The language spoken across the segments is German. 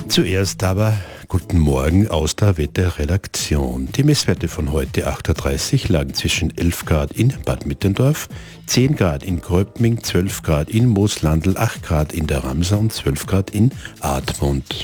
Zuerst aber guten Morgen aus der Wetterredaktion. Die Messwerte von heute 8.30 Uhr lagen zwischen 11 Grad in Bad Mitterndorf, 10 Grad in Gröbming, 12 Grad in Mooslandl, 8 Grad in der Ramsau und 12 Grad in Admont.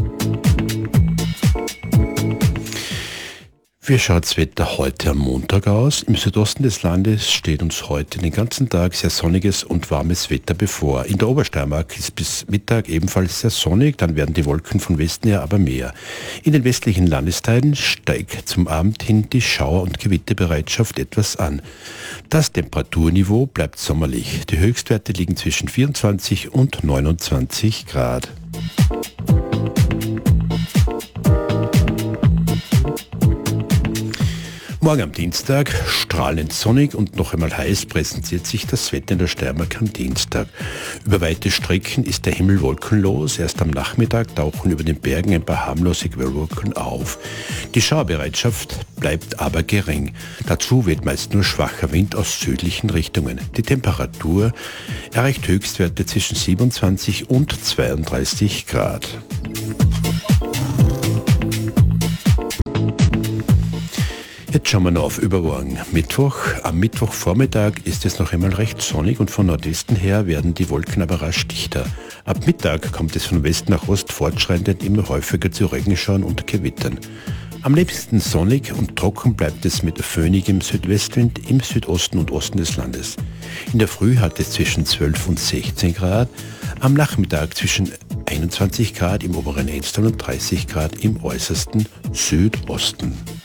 Wie schaut das Wetter heute am Montag aus? Im Südosten des Landes steht uns heute den ganzen Tag sehr sonniges und warmes Wetter bevor. In der Obersteiermark ist bis Mittag ebenfalls sehr sonnig, dann werden die Wolken von Westen her aber mehr. In den westlichen Landesteilen steigt zum Abend hin die Schauer- und Gewitterbereitschaft etwas an. Das Temperaturniveau bleibt sommerlich. Die Höchstwerte liegen zwischen 24 und 29 Grad. Morgen am Dienstag, strahlend sonnig und noch einmal heiß, präsentiert sich das Wetter in der Steiermark am Dienstag. Über weite Strecken ist der Himmel wolkenlos, erst am Nachmittag tauchen über den Bergen ein paar harmlose Quellwolken auf. Die Schauerbereitschaft bleibt aber gering. Dazu weht meist nur schwacher Wind aus südlichen Richtungen. Die Temperatur erreicht Höchstwerte zwischen 27 und 32 Grad. Jetzt schauen wir noch auf übermorgen Mittwoch. Am Mittwochvormittag ist es noch einmal recht sonnig und von Nordwesten her werden die Wolken aber rasch dichter. Ab Mittag kommt es von West nach Ost fortschreitend immer häufiger zu Regenschauern und Gewittern. Am liebsten sonnig und trocken bleibt es mit föhnigem Südwestwind im Südosten und Osten des Landes. In der Früh hat es zwischen 12 und 16 Grad, am Nachmittag zwischen 21 Grad im oberen Enstal und 30 Grad im äußersten Südosten.